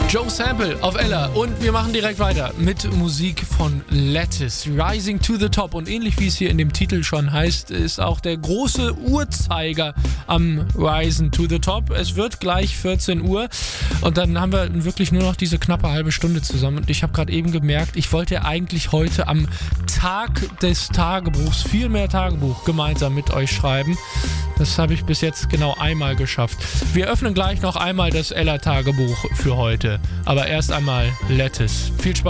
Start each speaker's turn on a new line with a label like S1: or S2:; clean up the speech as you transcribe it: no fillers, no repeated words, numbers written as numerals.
S1: Joe Sample auf Ella und wir machen direkt weiter mit Musik von Lattice, Rising to the Top, und ähnlich wie es hier in dem Titel schon heißt, ist auch der große Uhrzeiger am Rising to the Top. Es wird gleich 14 Uhr und dann haben wir wirklich nur noch diese knappe halbe Stunde zusammen und ich habe gerade eben gemerkt, ich wollte eigentlich heute am Tag des Tagebuchs viel mehr Tagebuch gemeinsam mit euch schreiben. Das habe ich bis jetzt genau einmal geschafft. Wir öffnen gleich noch einmal das Ella-Tagebuch für heute. Aber erst einmal Lattice. Viel Spaß.